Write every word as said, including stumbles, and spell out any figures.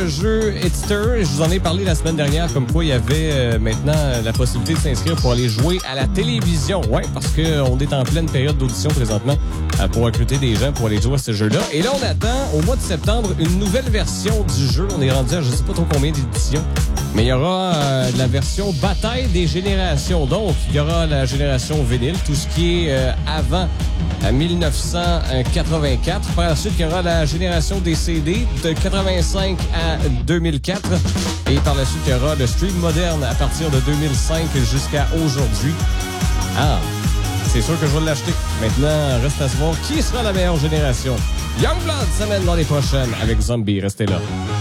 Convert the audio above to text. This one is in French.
le jeu Hitster. Je vous en ai parlé la semaine dernière, comme quoi il y avait euh, maintenant la possibilité de s'inscrire pour aller jouer à la télévision. Ouais, parce qu'on est en pleine période d'audition présentement euh, pour recruter des gens pour aller jouer à ce jeu-là. Et là, on attend au mois de septembre une nouvelle version du jeu. On est rendu à je sais pas trop combien d'éditions. Mais il y aura euh, la version Bataille des générations. Donc, il y aura la génération vinyle, tout ce qui est euh, avant à dix-neuf cent quatre-vingt-quatre. Par la suite, il y aura la génération des C D de quatre-vingt-cinq à deux mille quatre. Et par la suite, il y aura le stream moderne à partir de deux mille cinq jusqu'à aujourd'hui. Ah, c'est sûr que je vais l'acheter. Maintenant, reste à savoir qui sera la meilleure génération. Youngblood s'amène dans les prochaines avec Zombie. Restez là.